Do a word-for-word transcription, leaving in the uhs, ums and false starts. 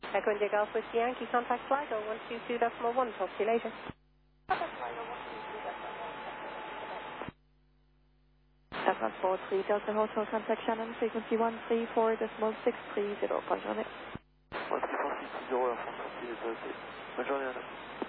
Echo India Golf Whiskey Yankee, contact Sligo one two two decimal one. Talk to you later. Seven four three Delta Hotel, contact Shannon, frequency one three four decimal six three zero. Bonne journée. one three four six zero, Air France, bonne journée, madame.